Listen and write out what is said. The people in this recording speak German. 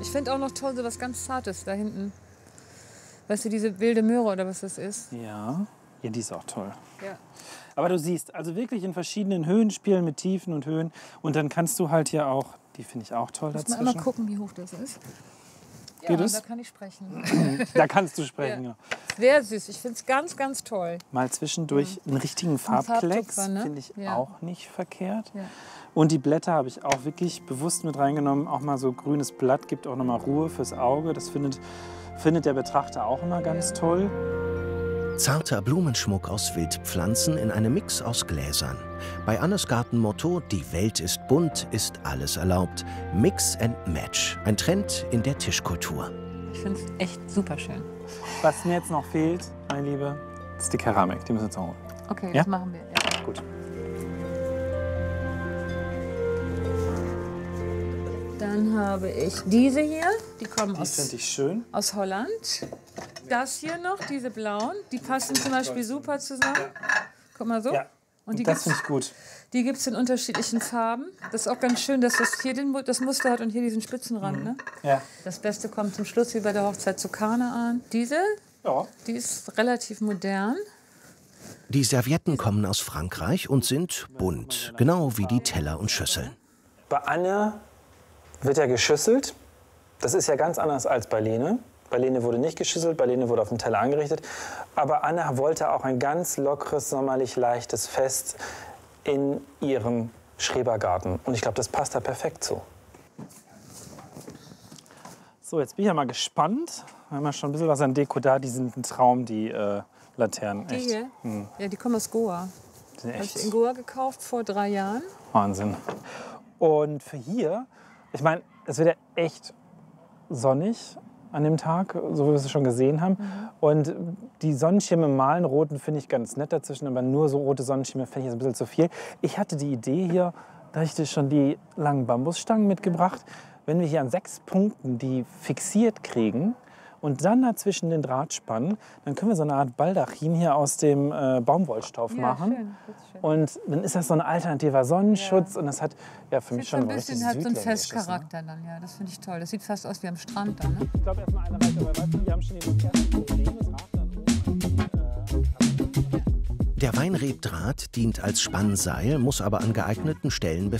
Ich finde auch noch toll so was ganz Zartes da hinten. Weißt du, diese wilde Möhre oder was das ist? Ja, ja, die ist auch toll. Ja. Aber du siehst, also wirklich in verschiedenen Höhen spielen mit Tiefen und Höhen. Und dann kannst du halt hier auch, die finde ich auch toll Muss dazwischen. mal einmal gucken, wie hoch das ist. Ja, Geht es? da kann ich sprechen. Da kannst du sprechen, ja. Sehr süß. Ich finde es ganz, ganz toll. Mal zwischendurch einen richtigen Farbklecks, Farbtupfer, ne? finde ich Ja. auch nicht verkehrt. Ja. Und die Blätter habe ich auch wirklich bewusst mit reingenommen. Auch mal so grünes Blatt gibt auch noch mal Ruhe fürs Auge. Das findet der Betrachter auch immer ganz toll. Zarter Blumenschmuck aus Wildpflanzen in einem Mix aus Gläsern. Bei Annes Gartenmotto "Die Welt ist bunt, ist alles erlaubt". Mix and Match. Ein Trend in der Tischkultur. Ich finde es echt super schön. Was mir jetzt noch fehlt, meine Liebe, ist die Keramik. Die müssen wir jetzt noch holen. Okay, Ja? das machen wir. Ja. Gut. Dann habe ich diese hier. Die kommen Die finde ich schön. aus Holland. Das hier noch, diese blauen, die passen zum Beispiel super zusammen. Guck mal so. Ja. Und die das gibt's- finde ich gut. Die gibt es in unterschiedlichen Farben. Das ist auch ganz schön, dass das hier das Muster hat und hier diesen Spitzenrand. Ne? Ja. Das Beste kommt zum Schluss, wie bei der Hochzeit zu Kanaan. Diese, Ja. die ist relativ modern. Die Servietten kommen aus Frankreich und sind bunt, genau wie die Teller und Schüsseln. Bei Anne wird ja geschüsselt. Das ist ja ganz anders als bei Lene. Bei Lene wurde nicht geschüsselt, bei Lene wurde auf dem Teller angerichtet. Aber Anne wollte auch ein ganz lockeres, sommerlich leichtes Fest in ihrem Schrebergarten. Und ich glaube, das passt da perfekt zu. So, jetzt bin ich ja mal gespannt. Wir haben ja schon ein bisschen was an Deko da. Die sind ein Traum, die Laternen. Die Echt. hier, ja, die kommen aus Goa. Die sind Habe ich echt in Goa gekauft vor 3 Jahren. Wahnsinn. Und für hier, ich meine, es wird ja echt sonnig an dem Tag, so wie wir es schon gesehen haben. Und die Sonnenschirme malen roten finde ich ganz nett dazwischen, aber nur so rote Sonnenschirme finde ich jetzt ein bisschen zu viel. Ich hatte die Idee hier, da habe ich schon die langen Bambusstangen mitgebracht. Wenn wir hier an 6 Punkten die fixiert kriegen und dann dazwischen den Draht spannen, dann können wir so eine Art Baldachin hier aus dem Baumwollstoff machen. Schön, das ist schön. Und dann ist das so ein alternativer Sonnenschutz und das hat ja für mich Sieht so schon ein richtig bisschen, hat so einen südländisch. Festcharakter dann, ja. Das finde ich toll. Das sieht fast aus wie am Strand dann, ne? Ich glaube, erstmal eine Reihe, aber weißt du, wir haben schon die ersten Probleme. Das Rad dann oben. Der Weinrebdraht dient als Spannseil, muss aber an geeigneten Stellen